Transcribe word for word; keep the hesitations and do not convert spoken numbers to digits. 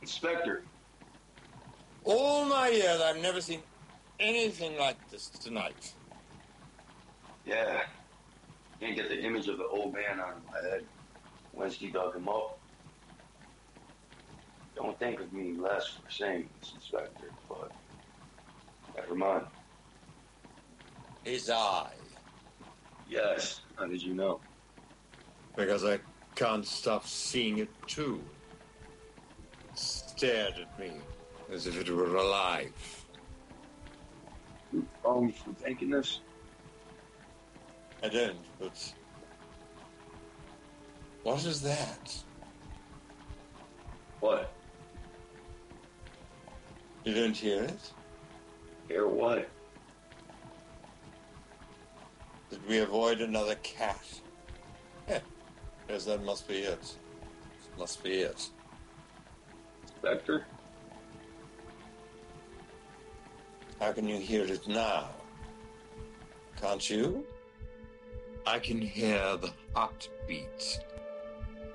Inspector. All my years, I've never seen anything like this tonight. Yeah. Can't get the image of the old man out of my head. Wensky dug him up. Don't think of me less for saying this, Inspector, but never mind. His eye. Yes. How did you know? Because I can't stop seeing it too. It stared at me as if it were alive. You wrong for thinking this? I don't, but... What is that? What? You don't hear it? Hear what? Did we avoid another cat? Yeah. Yes, that must be it. Must be it. Inspector? How can you hear it now? Can't you? I can hear the heartbeat